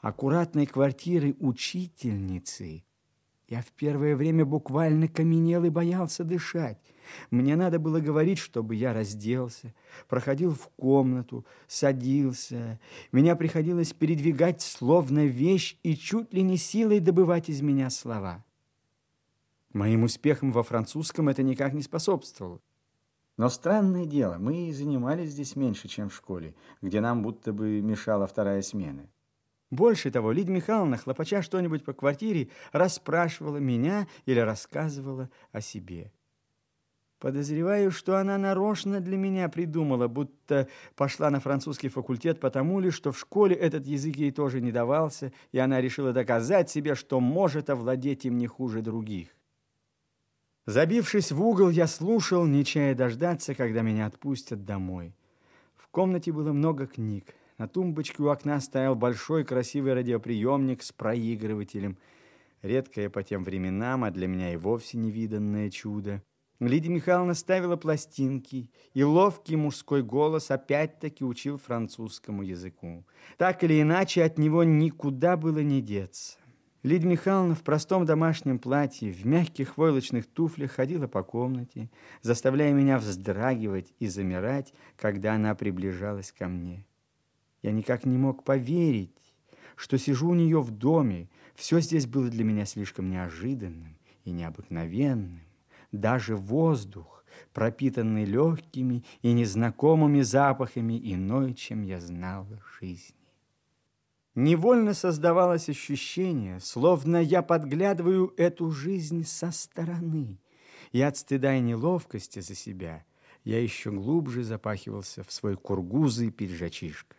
аккуратной квартиры учительницы, я в первое время буквально каменел и боялся дышать. Мне надо было говорить, чтобы я разделся, проходил в комнату, садился. Меня приходилось передвигать словно вещь и чуть ли не силой добывать из меня слова. Моим успехам во французском это никак не способствовало. Но странное дело, мы занимались здесь меньше, чем в школе, где нам будто бы мешала вторая смена. Больше того, Лидия Михайловна, хлопача что-нибудь по квартире, расспрашивала меня или рассказывала о себе. Подозреваю, что она нарочно для меня придумала, будто пошла на французский факультет потому ли, что в школе этот язык ей тоже не давался, и она решила доказать себе, что может овладеть им не хуже других. Забившись в угол, я слушал, не чая дождаться, когда меня отпустят домой. В комнате было много книг. На тумбочке у окна стоял большой красивый радиоприемник с проигрывателем. Редкое по тем временам, а для меня и вовсе невиданное чудо. Лидия Михайловна ставила пластинки, и ловкий мужской голос опять-таки учил французскому языку. Так или иначе, от него никуда было не деться. Лидия Михайловна в простом домашнем платье, в мягких войлочных туфлях ходила по комнате, заставляя меня вздрагивать и замирать, когда она приближалась ко мне. Я никак не мог поверить, что сижу у нее в доме. Все здесь было для меня слишком неожиданным и необыкновенным. Даже воздух, пропитанный легкими и незнакомыми запахами, иной, чем я знал в жизни. Невольно создавалось ощущение, словно я подглядываю эту жизнь со стороны, и от стыда и неловкости за себя я еще глубже запахивался в свой кургузый пиджачишко.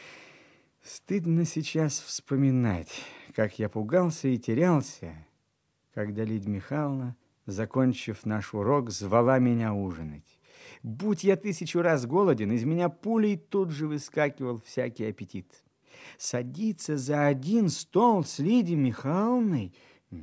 Стыдно сейчас вспоминать, как я пугался и терялся, когда Лидия Михайловна, закончив наш урок, звала меня ужинать. Будь я 1000 раз голоден, из меня пулей тут же выскакивал всякий аппетит. Садиться за один стол с Лидией Михайловной?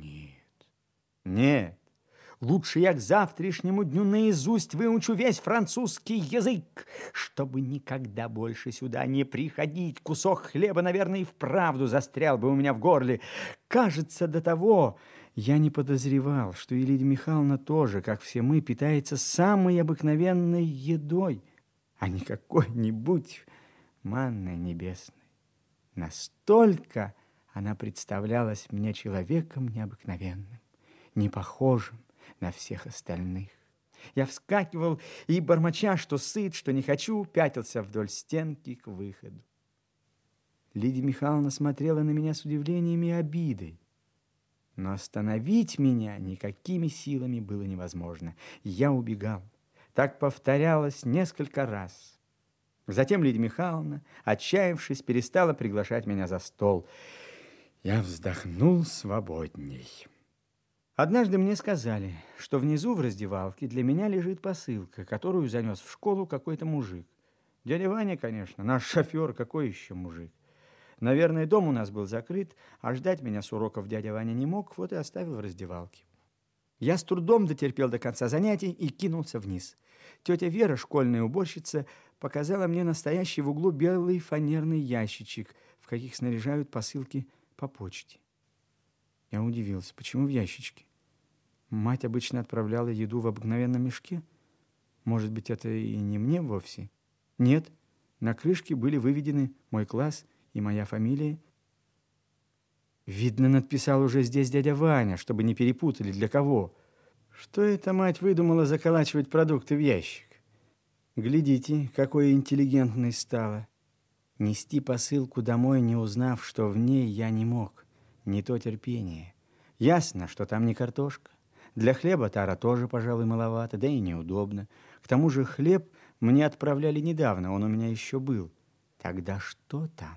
Нет. Лучше я к завтрашнему дню наизусть выучу весь французский язык, чтобы никогда больше сюда не приходить. Кусок хлеба, наверное, и вправду застрял бы у меня в горле. Кажется, до того я не подозревал, что и Лидия Михайловна тоже, как все мы, питается самой обыкновенной едой, а не какой-нибудь манной небесной. Настолько она представлялась мне человеком необыкновенным, не похожим на всех остальных. Я вскакивал и, бормоча, что сыт, что не хочу, пятился вдоль стенки к выходу. Лидия Михайловна смотрела на меня с удивлением и обидой. Но остановить меня никакими силами было невозможно. Я убегал. Так повторялось несколько раз. Затем Лидия Михайловна, отчаявшись, перестала приглашать меня за стол. Я вздохнул свободней. Однажды мне сказали, что внизу в раздевалке для меня лежит посылка, которую занес в школу какой-то мужик. Дядя Ваня, конечно, наш шофер, какой еще мужик. Наверное, дом у нас был закрыт, а ждать меня с уроков дядя Ваня не мог, вот и оставил в раздевалке. Я с трудом дотерпел до конца занятий и кинулся вниз. Тетя Вера, школьная уборщица, показала мне настоящий в углу белый фанерный ящичек, в каких снаряжают посылки по почте. Я удивился, почему в ящичке? Мать обычно отправляла еду в обыкновенном мешке. Может быть, это и не мне вовсе? Нет, на крышке были выведены мой класс и моя фамилия. Видно, надписал уже здесь дядя Ваня, чтобы не перепутали, для кого. Что эта мать выдумала заколачивать продукты в ящик? Глядите, какой интеллигентной стала. Нести посылку домой, не узнав, что в ней, я не мог. Не то терпение. Ясно, что там не картошка. Для хлеба тара тоже, пожалуй, маловато, да и неудобно. К тому же хлеб мне отправляли недавно, он у меня еще был. Тогда что там?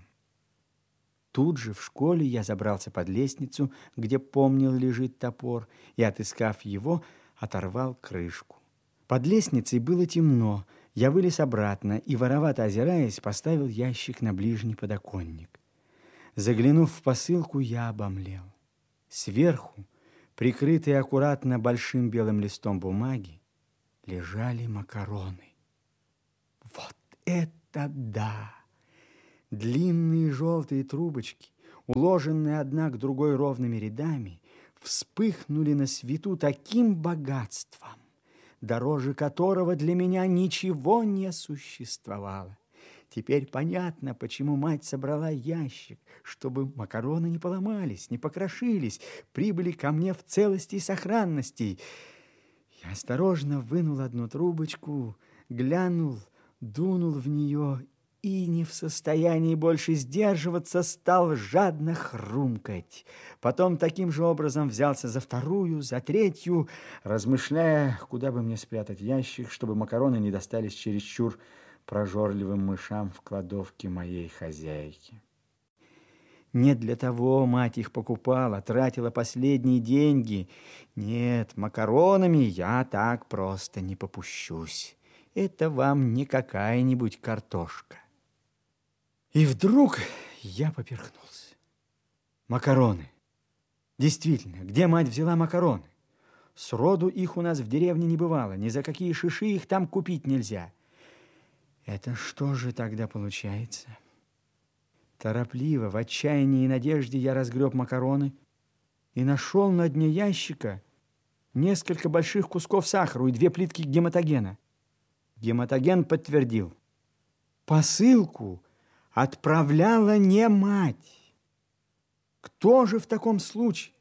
Тут же в школе я забрался под лестницу, где, помнил, лежит топор, и, отыскав его, оторвал крышку. Под лестницей было темно. Я вылез обратно и, воровато озираясь, поставил ящик на ближний подоконник. Заглянув в посылку, я обомлел. Сверху, прикрытые аккуратно большим белым листом бумаги, лежали макароны. Вот это да! Длинные желтые трубочки, уложенные одна к другой ровными рядами, вспыхнули на свету таким богатством, дороже которого для меня ничего не существовало. Теперь понятно, почему мать собрала ящик, чтобы макароны не поломались, не покрошились, прибыли ко мне в целости и сохранности. Я осторожно вынул одну трубочку, глянул, дунул в нее и, не в состоянии больше сдерживаться, стал жадно хрумкать. Потом таким же образом взялся за вторую, за третью, размышляя, куда бы мне спрятать ящик, чтобы макароны не достались чересчур прожорливым мышам в кладовке моей хозяйки. Не для того мать их покупала, тратила последние деньги. Нет, макаронами я так просто не попущусь. Это вам не какая-нибудь картошка. И вдруг я поперхнулся. Макароны. Действительно, где мать взяла макароны? Сроду их у нас в деревне не бывало, ни за какие шиши их там купить нельзя. Это что же тогда получается? Торопливо, в отчаянии и надежде я разгреб макароны и нашел на дне ящика несколько больших кусков сахара и 2 плитки гематогена. Гематоген подтвердил: посылку отправляла не мать. Кто же в таком случае?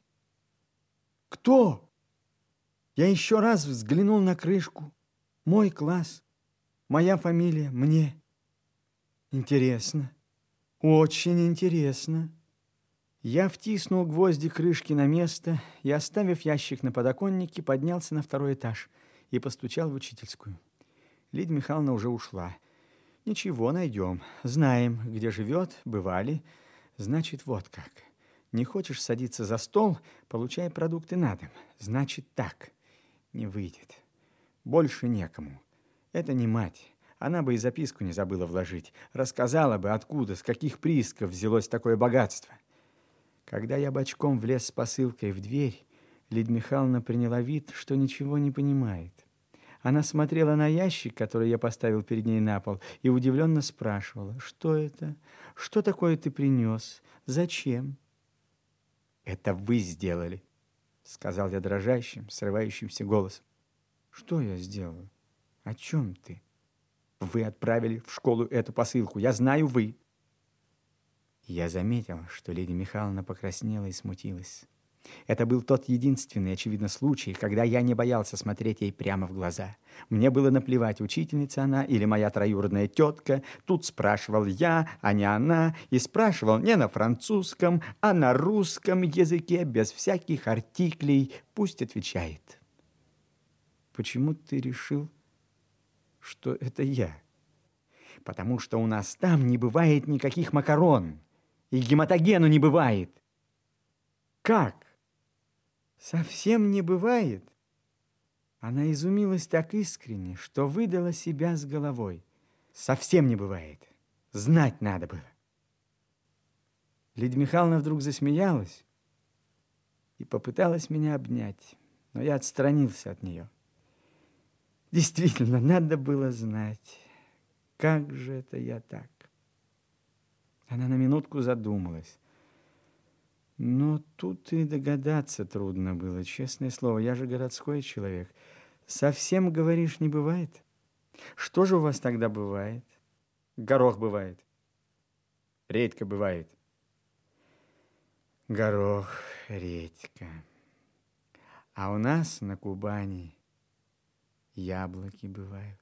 Кто? Я еще раз взглянул на крышку. Мой класс, моя фамилия, мне. Интересно, очень интересно. Я втиснул гвозди крышки на место и, оставив ящик на подоконнике, поднялся на 2-й этаж и постучал в учительскую. Лидия Михайловна уже ушла. Ничего, найдем. Знаем, где живет, бывали. Значит, вот как. Не хочешь садиться за стол, получай продукты на дом. Значит, так. Не выйдет. Больше некому. Это не мать. Она бы и записку не забыла вложить. Рассказала бы, откуда, с каких приисков взялось такое богатство. Когда я бочком влез с посылкой в дверь, Лидия Михайловна приняла вид, что ничего не понимает. Она смотрела на ящик, который я поставил перед ней на пол, и удивленно спрашивала: что это? Что такое ты принес? Зачем? Это вы сделали, сказал я дрожащим, срывающимся голосом. Что я сделал? О чем ты? Вы отправили в школу эту посылку. Я знаю, вы. Я заметил, что Лидия Михайловна покраснела и смутилась. Это был тот единственный, очевидно, случай, когда я не боялся смотреть ей прямо в глаза. Мне было наплевать, учительница она или моя троюродная тетка. Тут спрашивал я, а не она, и спрашивал не на французском, а на русском языке, без всяких артиклей. Пусть отвечает. Почему ты решил, что это я? Потому что у нас там не бывает никаких макарон, и гематогену не бывает. Как? Совсем не бывает? Она изумилась так искренне, что выдала себя с головой. Совсем не бывает. Знать надо было. Лидия Михайловна вдруг засмеялась и попыталась меня обнять, но я отстранился от нее. Действительно, надо было знать, как же это я так. Она на минутку задумалась. Но тут и догадаться трудно было, честное слово, я же городской человек. Совсем, говоришь, не бывает? Что же у вас тогда бывает? Горох бывает. Редька бывает. Горох, редька. А у нас на Кубани яблоки бывают.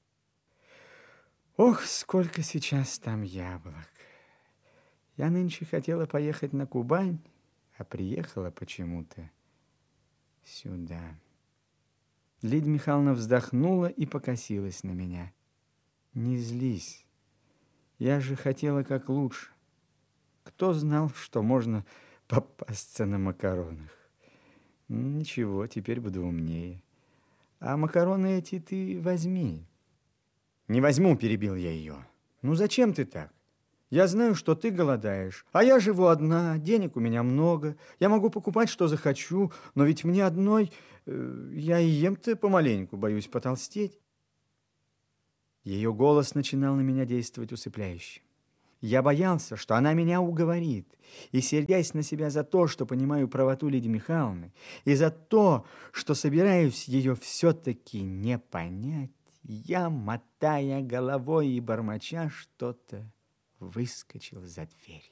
Ох, сколько сейчас там яблок. Я нынче хотела поехать на Кубань, а приехала почему-то сюда. Лидия Михайловна вздохнула и покосилась на меня. Не злись. Я же хотела как лучше. Кто знал, что можно попасться на макаронах? Ничего, теперь буду умнее. А макароны эти ты возьми. Не возьму, перебил я ее. Ну зачем ты так? Я знаю, что ты голодаешь, а я живу одна, денег у меня много, я могу покупать, что захочу, но ведь мне одной, я и ем-то помаленьку, боюсь потолстеть. Ее голос начинал на меня действовать усыпляюще. Я боялся, что она меня уговорит, и, сердясь на себя за то, что понимаю правоту Лидии Михайловны, и за то, что собираюсь ее все-таки не понять, я, мотая головой и бормоча что-то, выскочил за дверь.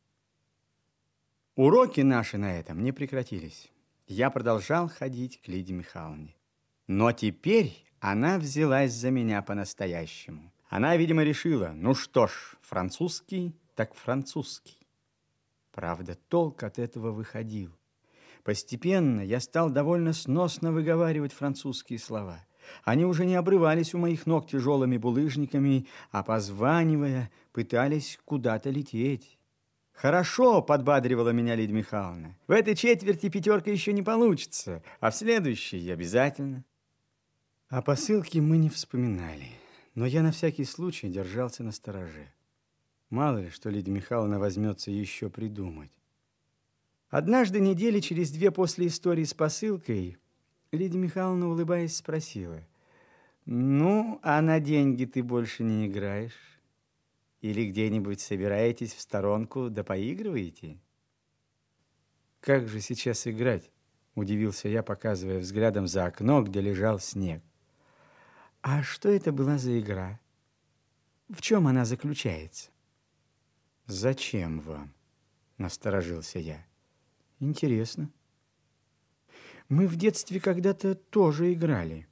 Уроки наши на этом не прекратились. Я продолжал ходить к Лидии Михайловне. Но теперь она взялась за меня по-настоящему. Она, видимо, решила, ну что ж, французский так французский. Правда, толк от этого выходил. Постепенно я стал довольно сносно выговаривать французские слова. Они уже не обрывались у моих ног тяжелыми булыжниками, а, позванивая, пытались куда-то лететь. «Хорошо», — подбадривала меня Лидия Михайловна. «В этой четверти пятерка еще не получится, а в следующей обязательно». О посылке мы не вспоминали, но я на всякий случай держался настороже. Мало ли, что Лидия Михайловна возьмется еще придумать. Однажды, недели через 2 после истории с посылкой, Лидия Михайловна, улыбаясь, спросила: «Ну, а на деньги ты больше не играешь? Или где-нибудь собираетесь в сторонку да поигрываете?» «Как же сейчас играть?» – удивился я, показывая взглядом за окно, где лежал снег. «А что это была за игра? В чем она заключается?» «Зачем вам?» – насторожился я. «Интересно. Мы в детстве когда-то тоже играли.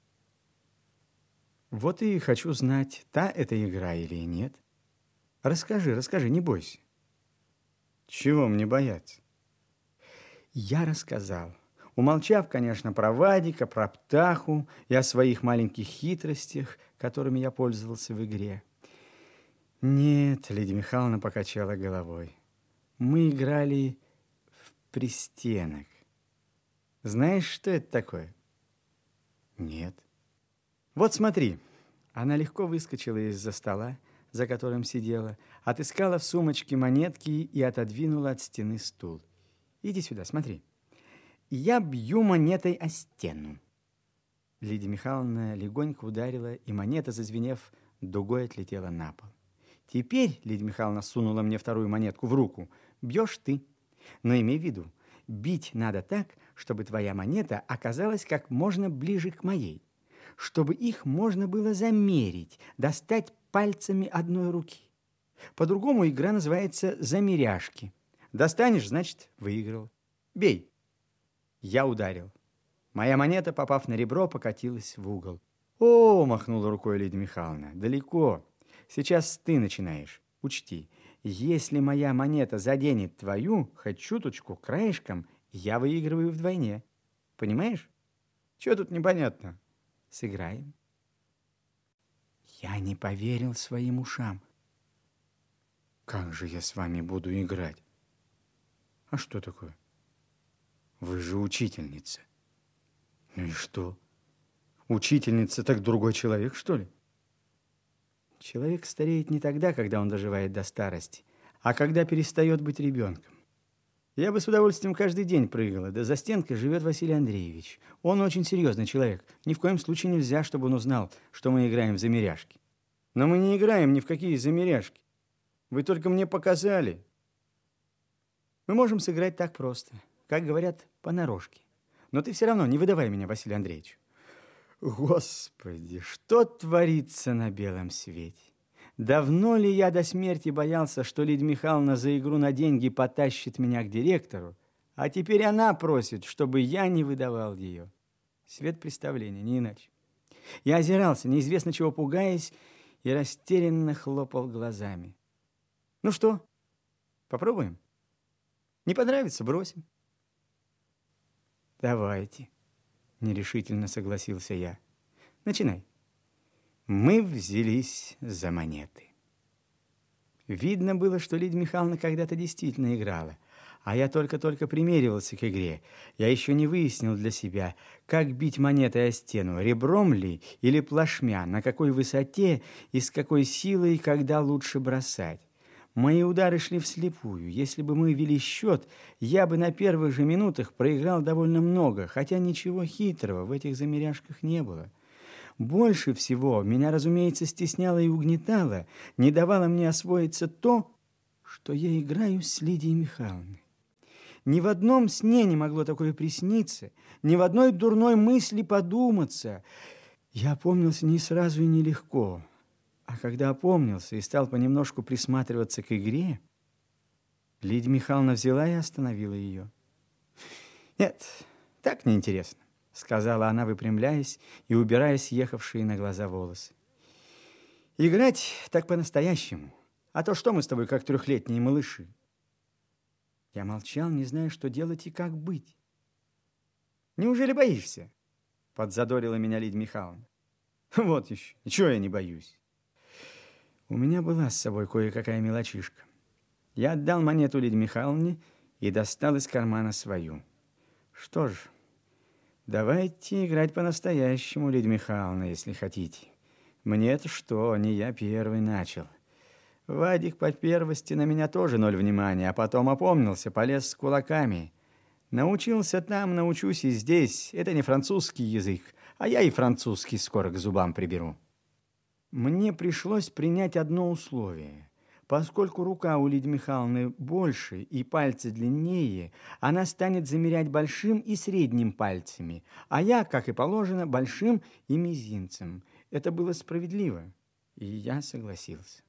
Вот и хочу знать, та это игра или нет. Расскажи, не бойся». «Чего мне бояться?» Я рассказал, умолчав, конечно, про Вадика, про Птаху и о своих маленьких хитростях, которыми я пользовался в игре. «Нет», — Лидия Михайловна покачала головой, «мы играли в пристенок. Знаешь, что это такое?» «Нет». «Вот смотри». Она легко выскочила из-за стола, за которым сидела, отыскала в сумочке монетки и отодвинула от стены стул. «Иди сюда, смотри. Я бью монетой о стену». Лидия Михайловна легонько ударила, и монета, зазвенев, дугой отлетела на пол. «Теперь», — Лидия Михайловна сунула мне вторую монетку в руку, — «бьешь ты. Но имей в виду, бить надо так, чтобы твоя монета оказалась как можно ближе к моей, чтобы их можно было замерить, достать пальцами одной руки. По-другому игра называется «замеряшки». Достанешь, значит, выиграл. Бей». Я ударил. Моя монета, попав на ребро, покатилась в угол. «О!» – махнула рукой Лидия Михайловна. «Далеко. Сейчас ты начинаешь. Учти, если моя монета заденет твою, хоть чуточку, краешком, я выигрываю вдвойне. Понимаешь? Чего тут непонятно? Сыграем». Я не поверил своим ушам. «Как же я с вами буду играть? А что такое? Вы же учительница». «Ну и что? Учительница так другой человек, что ли?» «Человек стареет не тогда, когда он доживает до старости, а когда перестает быть ребенком. Я бы с удовольствием каждый день прыгала, да за стенкой живет Василий Андреевич. Он очень серьезный человек. Ни в коем случае нельзя, чтобы он узнал, что мы играем в замеряшки». «Но мы не играем ни в какие замеряшки. Вы только мне показали». «Мы можем сыграть так просто, как говорят, понарошке. Но ты все равно не выдавай меня Василию Андреевичу». Господи, что творится на белом свете? Давно ли я до смерти боялся, что Лидия Михайловна за игру на деньги потащит меня к директору, а теперь она просит, чтобы я не выдавал ее. Свет представления, не иначе. Я озирался, неизвестно чего пугаясь, и растерянно хлопал глазами. «Ну что, попробуем? Не понравится — бросим». «Давайте», — нерешительно согласился я. «Начинай». Мы взялись за монеты. Видно было, что Лидия Михайловна когда-то действительно играла, а я только-только примеривался к игре. Я еще не выяснил для себя, как бить монетой о стену, ребром ли или плашмя, на какой высоте и с какой силой, когда лучше бросать. Мои удары шли вслепую. Если бы мы вели счет, я бы на первых же минутах проиграл довольно много, хотя ничего хитрого в этих замеряшках не было. Больше всего меня, разумеется, стесняло и угнетало, не давало мне освоиться то, что я играю с Лидией Михайловной. Ни в одном сне не могло такое присниться, ни в одной дурной мысли подуматься. Я опомнился не сразу и нелегко. А когда опомнился и стал понемножку присматриваться к игре, Лидия Михайловна взяла и остановила ее. «Нет, так неинтересно», — сказала она, выпрямляясь и убирая съехавшие на глаза волосы. «Играть так по-настоящему. А то что мы с тобой, как трехлетние малыши?» Я молчал, не зная, что делать и как быть. «Неужели боишься?» — подзадорила меня Лидия Михайловна. «Вот еще, ничего я не боюсь». У меня была с собой кое-какая мелочишка. Я отдал монету Лидии Михайловне и достал из кармана свою. Что ж, давайте играть по-настоящему, Лидия Михайловна, если хотите. Мне-то что, не я первый начал. Вадик по первости на меня тоже 0 внимания, а потом опомнился, полез с кулаками. Научился там, научусь и здесь. Это не французский язык, а я и французский скоро к зубам приберу. Мне пришлось принять одно условие. Поскольку рука у Лидии Михайловны больше и пальцы длиннее, она станет замерять большим и средним пальцами, а я, как и положено, большим и мизинцем. Это было справедливо, и я согласился.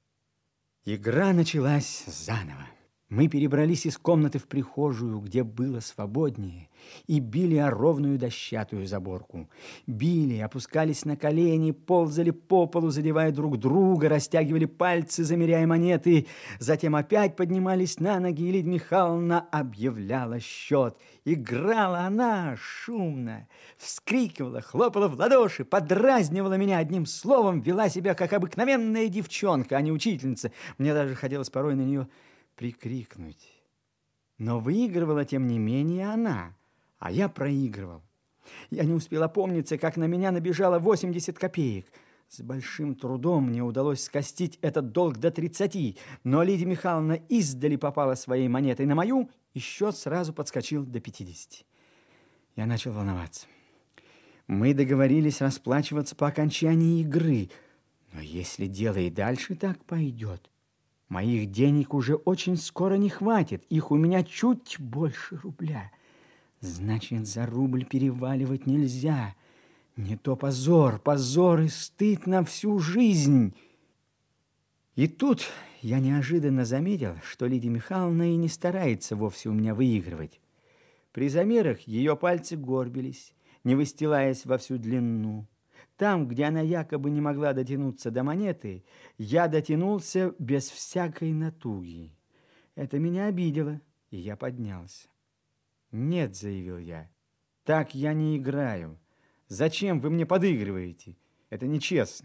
Игра началась заново. Мы перебрались из комнаты в прихожую, где было свободнее, и били о ровную дощатую заборку. Били, опускались на колени, ползали по полу, задевая друг друга, растягивали пальцы, замеряя монеты. Затем опять поднимались на ноги, и Лидия Михайловна объявляла счет. Играла она шумно, вскрикивала, хлопала в ладоши, подразнивала меня одним словом, вела себя как обыкновенная девчонка, а не учительница. Мне даже хотелось порой на нее прикрикнуть. Но выигрывала, тем не менее, она, а я проигрывал. Я не успел опомниться, как на меня набежало 80 копеек. С большим трудом мне удалось скостить этот долг до 30, но Лидия Михайловна издали попала своей монетой на мою, и счет сразу подскочил до 50. Я начал волноваться. Мы договорились расплачиваться по окончании игры, но если дело и дальше так пойдет, моих денег уже очень скоро не хватит, их у меня чуть больше рубля. Значит, за рубль переваливать нельзя. Не то позор, позор и стыд на всю жизнь. И тут я неожиданно заметил, что Лидия Михайловна и не старается вовсе у меня выигрывать. При замерах ее пальцы горбились, не выстилаясь во всю длину. Там, где она якобы не могла дотянуться до монеты, я дотянулся без всякой натуги. Это меня обидело, и я поднялся. «Нет», — заявил я, — «так я не играю. Зачем вы мне подыгрываете? Это нечестно».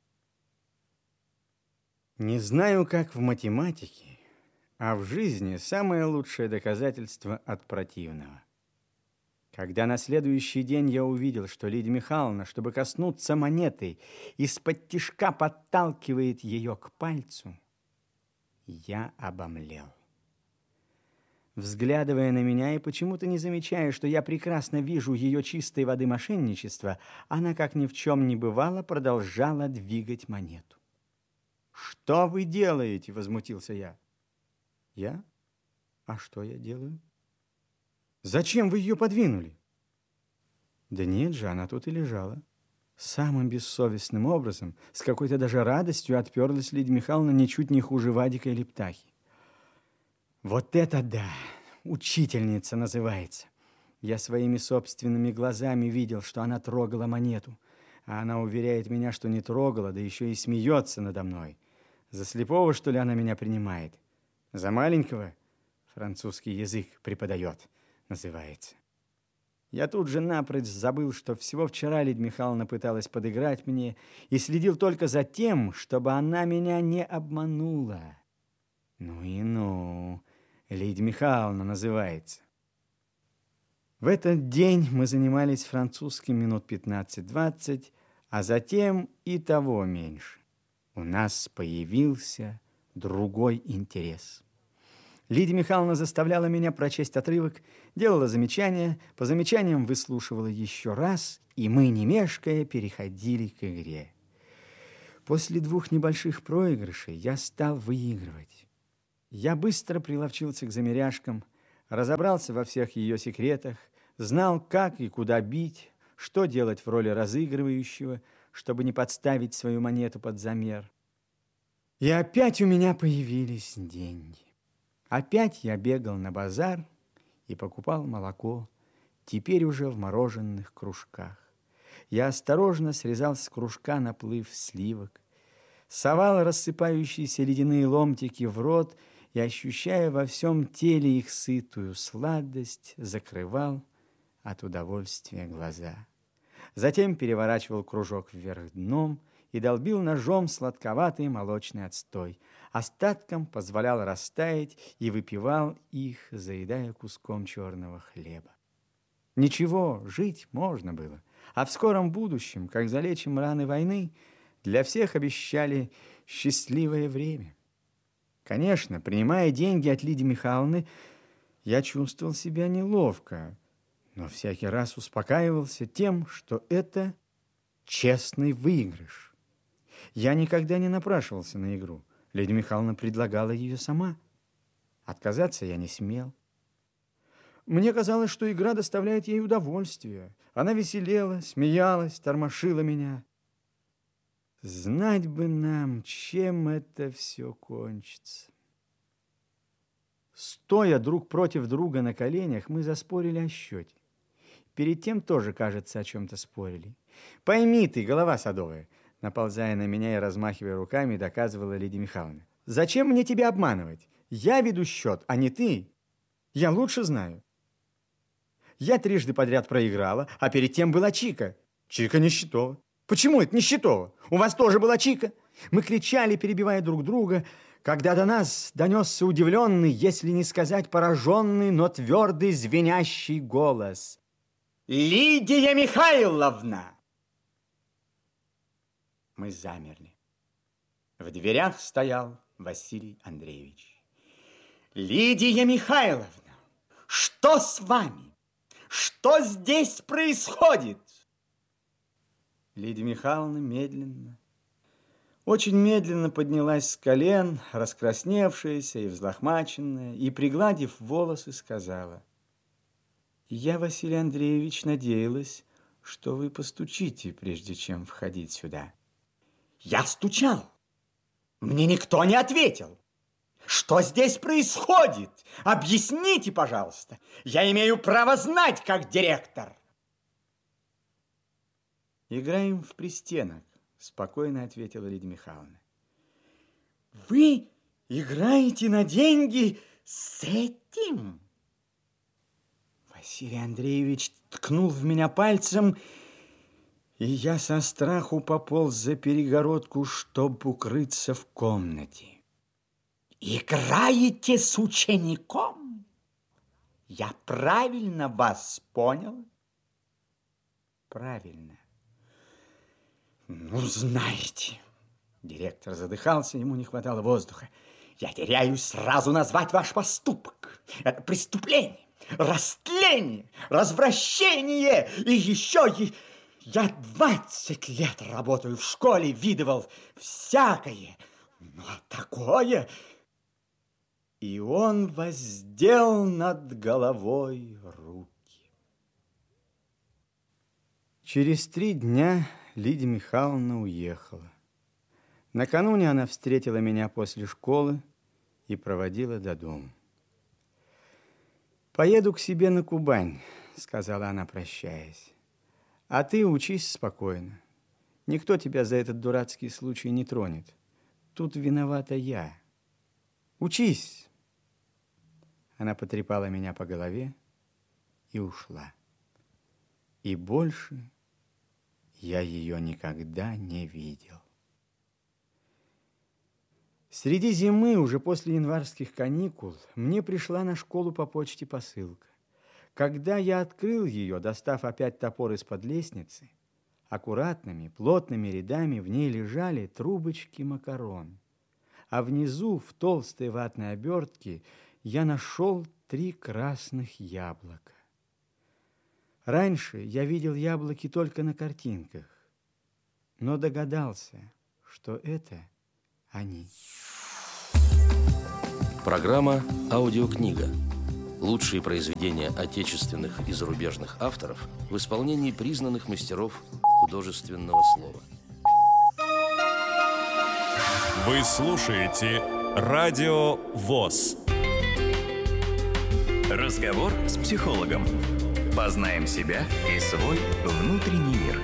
Не знаю, как в математике, а в жизни самое лучшее доказательство от противного. Когда на следующий день я увидел, что Лидия Михайловна, чтобы коснуться монеты, из-под тишка подталкивает ее к пальцу, я обомлел. Взглядывая на меня и почему-то не замечая, что я прекрасно вижу ее чистой воды мошенничества, она, как ни в чем не бывало, продолжала двигать монету. «Что вы делаете?» — возмутился я. «Я? А что я делаю?» «Зачем вы ее подвинули?» «Да нет же, она тут и лежала». Самым бессовестным образом, с какой-то даже радостью отперлась Лидия Михайловна ничуть не хуже Вадика или Птахи. «Вот это да! Учительница называется!» Я своими собственными глазами видел, что она трогала монету, а она уверяет меня, что не трогала, да еще и смеется надо мной. За слепого, что ли, она меня принимает? За маленького? Французский язык преподает, называется. Я тут же напрочь забыл, что всего вчера Лидия Михайловна пыталась подыграть мне и следил только за тем, чтобы она меня не обманула. Ну и ну, Лидия Михайловна называется. В этот день мы занимались французским минут 15-20, а затем и того меньше. У нас появился другой интерес. Лидия Михайловна заставляла меня прочесть отрывок, делала замечания, по замечаниям выслушивала еще раз, и мы, не мешкая, переходили к игре. После 2 небольших проигрышей я стал выигрывать. Я быстро приловчился к замеряшкам, разобрался во всех ее секретах, знал, как и куда бить, что делать в роли разыгрывающего, чтобы не подставить свою монету под замер. И опять у меня появились деньги. Опять я бегал на базар и покупал молоко, теперь уже в мороженых кружках. Я осторожно срезал с кружка наплыв сливок, совал рассыпающиеся ледяные ломтики в рот и, ощущая во всем теле их сытую сладость, закрывал от удовольствия глаза. Затем переворачивал кружок вверх дном и долбил ножом сладковатый молочный отстой. Остатком позволял растаять и выпивал их, заедая куском черного хлеба. Ничего, жить можно было. А в скором будущем, как залечим раны войны, для всех обещали счастливое время. Конечно, принимая деньги от Лидии Михайловны, я чувствовал себя неловко, но всякий раз успокаивался тем, что это честный выигрыш. Я никогда не напрашивался на игру. Лидия Михайловна предлагала ее сама. Отказаться я не смел. Мне казалось, что игра доставляет ей удовольствие. Она веселела, смеялась, тормошила меня. Знать бы нам, чем это все кончится. Стоя друг против друга на коленях, мы заспорили о счете. Перед тем тоже, кажется, о чем-то спорили. «Пойми ты, голова садовая», наползая на меня и размахивая руками, доказывала Лидия Михайловна. «Зачем мне тебя обманывать? Я веду счет, а не ты. Я лучше знаю. Я трижды подряд проиграла, а перед тем была Чика. Чика Нищетова. Почему это Нищетова? У вас тоже была Чика?» Мы кричали, перебивая друг друга, когда до нас донесся удивленный, если не сказать пораженный, но твердый звенящий голос. «Лидия Михайловна!» Мы замерли. В дверях стоял Василий Андреевич. «Лидия Михайловна, что с вами? Что здесь происходит?» Лидия Михайловна медленно, очень медленно поднялась с колен, раскрасневшаяся и взлохмаченная, и, пригладив волосы, сказала: «Я, Василий Андреевич, надеялась, что вы постучите, прежде чем входить сюда». «Я стучал. Мне никто не ответил. Что здесь происходит? Объясните, пожалуйста. Я имею право знать, как директор». «Играем в пристенок», — спокойно ответила Лидия Михайловна. «Вы играете на деньги с этим?» Василий Андреевич ткнул в меня пальцем, и я со страху пополз за перегородку, чтобы укрыться в комнате. «Играете с учеником? Я правильно вас понял?» «Правильно». «Ну, знаете...» Директор задыхался, ему не хватало воздуха. «Я теряюсь сразу назвать ваш поступок. Это преступление, растление, развращение и еще... Я 20 лет работаю в школе, видывал всякое, но такое...» И он воздел над головой руки. Через 3 дня Лидия Михайловна уехала. Накануне она встретила меня после школы и проводила до дома. «Поеду к себе на Кубань», — сказала она, прощаясь. «А ты учись спокойно. Никто тебя за этот дурацкий случай не тронет. Тут виновата я. Учись!» Она потрепала меня по голове и ушла. И больше я ее никогда не видел. Среди зимы, уже после январских каникул, мне пришла на школу по почте посылка. Когда я открыл ее, достав опять топор из-под лестницы, аккуратными, плотными рядами в ней лежали трубочки макарон. А внизу, в толстой ватной обертке, я нашел 3 красных яблока. Раньше я видел яблоки только на картинках, но догадался, что это они. Программа «Аудиокнига». Лучшие произведения отечественных и зарубежных авторов в исполнении признанных мастеров художественного слова. Вы слушаете Радио ВОС. Разговор с психологом. Познаем себя и свой внутренний мир.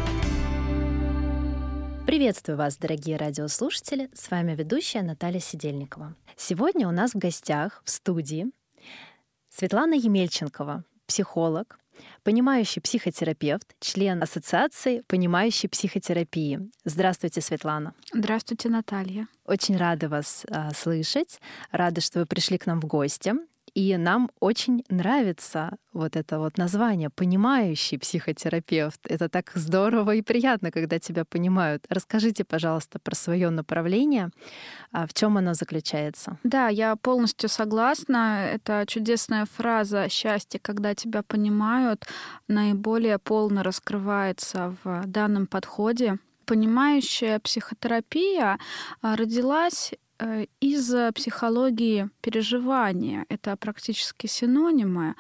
Приветствую вас, дорогие радиослушатели! С вами ведущая Наталья Сидельникова. Сегодня у нас в гостях в студии Светлана Емельченкова, психолог, понимающий психотерапевт, член Ассоциации понимающей психотерапии. Здравствуйте, Светлана. Здравствуйте, Наталья. Очень рада вас слышать, рада, что вы пришли к нам в гости. И нам очень нравится вот это вот название «понимающий психотерапевт». Это так здорово и приятно, когда тебя понимают. Расскажите, пожалуйста, про свое направление, в чем оно заключается. Да, я полностью согласна. Это чудесная фраза «счастье, когда тебя понимают», наиболее полно раскрывается в данном подходе. Понимающая психотерапия родилась из психологии переживания. Это практически синонимы.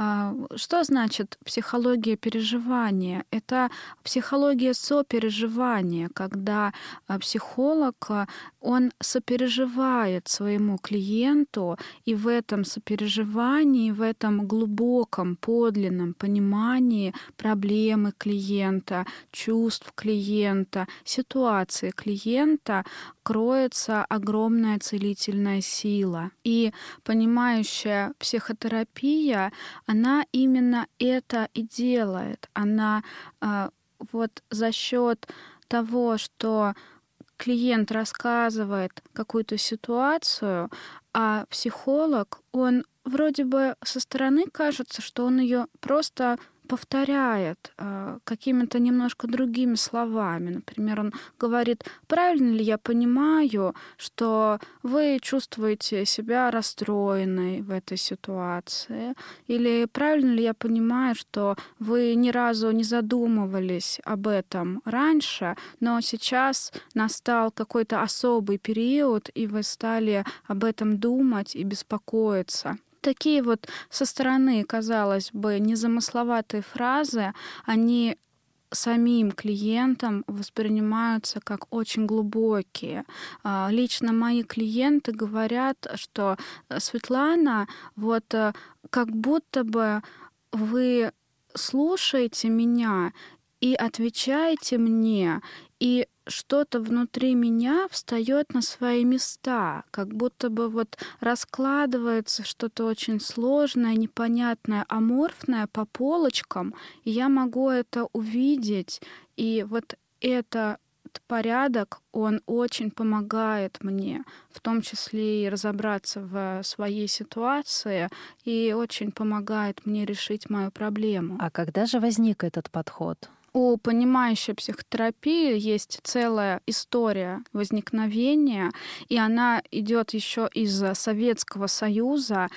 Что значит психология переживания? Это психология сопереживания, когда психолог, он сопереживает своему клиенту, и в этом сопереживании, в этом глубоком, подлинном понимании проблемы клиента, чувств клиента, ситуации клиента кроется огромная целительная сила. И понимающая психотерапия, она именно это и делает. Она вот за счет того, что клиент рассказывает какую-то ситуацию, а психолог, он вроде бы со стороны кажется, что он ее просто повторяет какими-то немножко другими словами. Например, он говорит: правильно ли я понимаю, что вы чувствуете себя расстроенной в этой ситуации? Или правильно ли я понимаю, что вы ни разу не задумывались об этом раньше, но сейчас настал какой-то особый период, и вы стали об этом думать и беспокоиться? Такие вот со стороны, казалось бы, незамысловатые фразы, они самим клиентам воспринимаются как очень глубокие. Лично мои клиенты говорят, что: Светлана, вот как будто бы вы слушаете меня и отвечаете мне, и что-то внутри меня встает на свои места, как будто бы вот раскладывается что-то очень сложное, непонятное, аморфное по полочкам, и я могу это увидеть. И вот этот порядок, он очень помогает мне, в том числе и разобраться в своей ситуации, и очень помогает мне решить мою проблему. А когда же возник этот подход? У понимающей психотерапии есть целая история возникновения, и она идет еще из Советского Союза.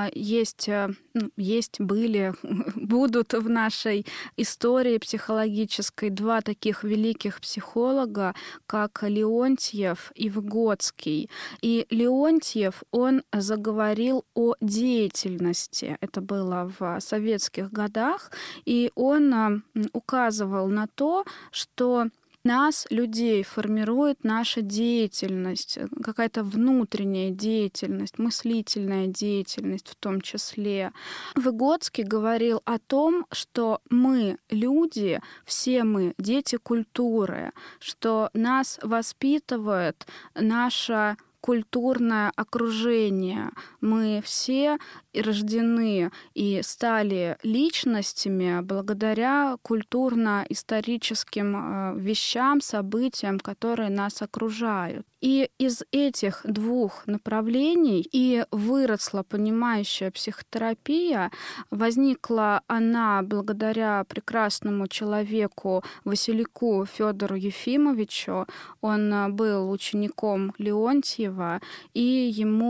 Были, будут в нашей истории психологической два таких великих психолога, как Леонтьев и Выготский. И Леонтьев, он заговорил о деятельности. Это было в советских годах, и он указывал на то, что нас, людей, формирует наша деятельность, какая-то внутренняя деятельность, мыслительная деятельность в том числе. Выготский говорил о том, что мы, люди, все мы дети культуры, что нас воспитывает наша культурное окружение. Мы все рождены и стали личностями благодаря культурно-историческим вещам, событиям, которые нас окружают. И из этих двух направлений и выросла понимающая психотерапия. Возникла она благодаря прекрасному человеку Василику Федору Ефимовичу. Он был учеником Леонтьева, и ему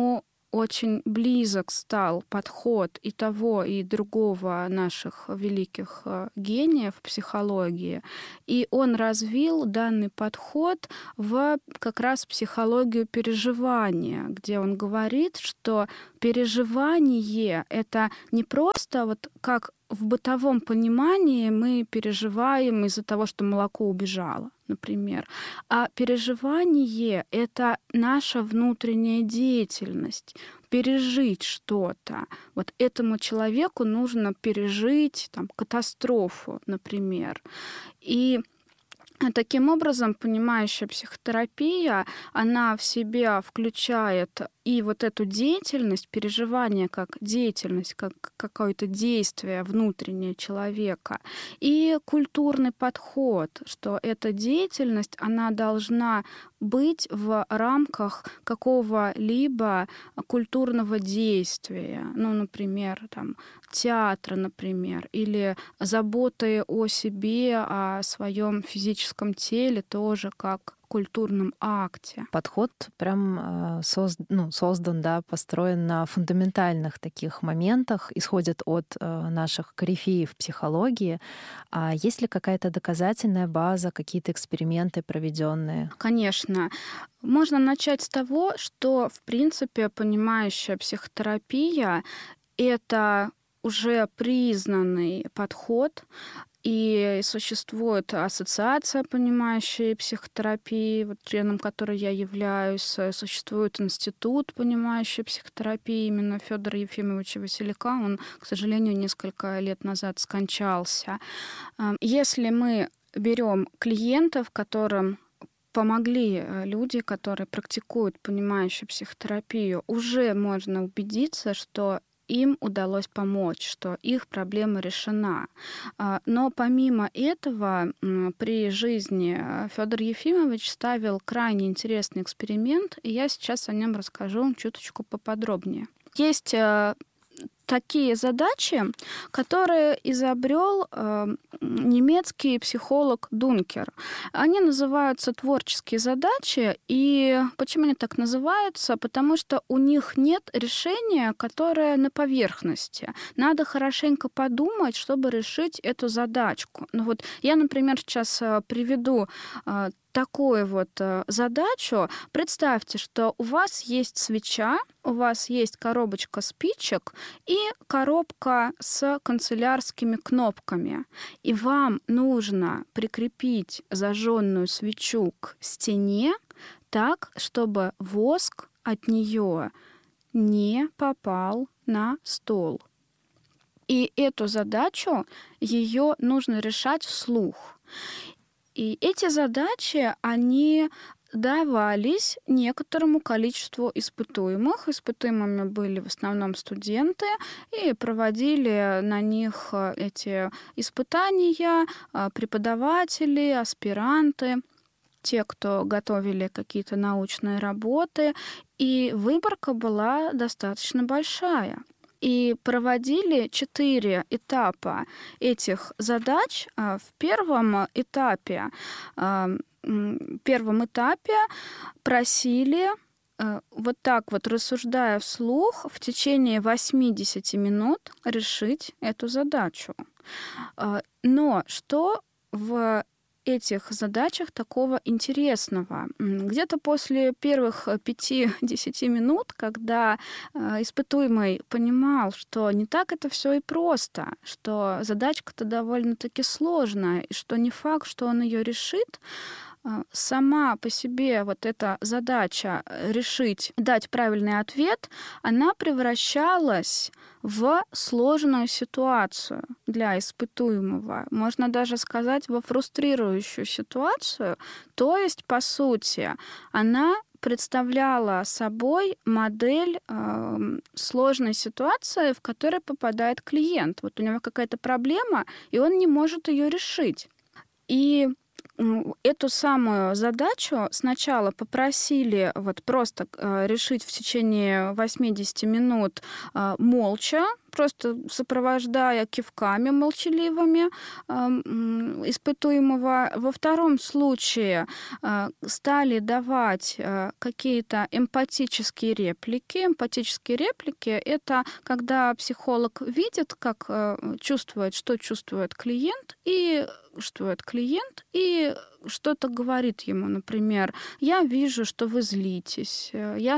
очень близок стал подход и того, и другого наших великих гениев психологии. И он развил данный подход в как раз психологию переживания, где он говорит, что переживание — это не просто вот как в бытовом понимании мы переживаем из-за того, что молоко убежало, например. А переживание — это наша внутренняя деятельность, пережить что-то. Вот этому человеку нужно пережить там, катастрофу, например. И таким образом, понимающая психотерапия, она в себя включает и вот эту деятельность, переживание как деятельность, как какое-то действие внутреннее человека, и культурный подход, что эта деятельность, она должна быть в рамках какого-либо культурного действия, ну, например, там, театра, например, или заботы о себе, о своем физическом теле тоже как культурном акте. Подход прям создан, да, построен на фундаментальных таких моментах, исходит от наших корифеев психологии. А есть ли какая-то доказательная база, какие-то эксперименты проведенные? Конечно. Можно начать с того, что, в принципе, понимающая психотерапия — это уже признанный подход, и существует ассоциация понимающей психотерапии, вот, членом которой я являюсь. Существует институт понимающей психотерапии именно Федора Ефимовича Василяка. Он, к сожалению, несколько лет назад скончался. Если мы берем клиентов, которым помогли люди, которые практикуют понимающую психотерапию, уже можно убедиться, что им удалось помочь, что их проблема решена. Но помимо этого, при жизни Федор Ефимович ставил крайне интересный эксперимент, и я сейчас о нем расскажу чуточку поподробнее. Есть такие задачи, которые изобрел немецкий психолог Дункер. Они называются творческие задачи. И почему они так называются? Потому что у них нет решения, которое на поверхности. Надо хорошенько подумать, чтобы решить эту задачку. Ну вот я, например, сейчас приведу такую вот задачу. Представьте, что у вас есть свеча, у вас есть коробочка спичек и коробка с канцелярскими кнопками. И вам нужно прикрепить зажженную свечу к стене так, чтобы воск от нее не попал на стол. И эту задачу ее нужно решать вслух. И эти задачи, они давались некоторому количеству испытуемых. Испытуемыми были в основном студенты, и проводили на них эти испытания преподаватели, аспиранты, те, кто готовили какие-то научные работы. И выборка была достаточно большая. И проводили 4 этапа этих задач. В первом этапе просили вот так вот, рассуждая вслух, в течение 80 минут решить эту задачу. Но что в этих задачах такого интересного? Где-то после первых 5-10 минут, когда испытуемый понимал, что не так это все и просто, что задачка-то довольно-таки сложная, и что не факт, что он ее решит, сама по себе вот эта задача решить, дать правильный ответ, она превращалась в сложную ситуацию для испытуемого. Можно даже сказать, во фрустрирующую ситуацию. То есть, по сути, она представляла собой модель сложной ситуации, в которой попадает клиент. Вот у него какая-то проблема, и он не может ее решить. И эту самую задачу сначала попросили вот просто решить в течение 80 минут молча, просто сопровождая кивками молчаливыми испытуемого. Во втором случае стали давать какие-то эмпатические реплики. Эмпатические реплики — это когда психолог видит, как чувствует, что чувствует клиент, и что-то говорит ему, например, «Я вижу, что вы злитесь»,